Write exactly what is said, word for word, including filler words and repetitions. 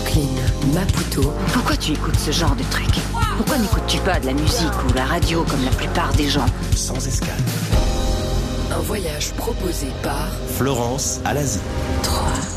Brooklyn, Maputo. Pourquoi tu écoutes ce genre de truc? Pourquoi n'écoutes-tu pas de la musique ou la radio comme la plupart des gens? Sans escale. Un voyage proposé par Florence Alazi. trois.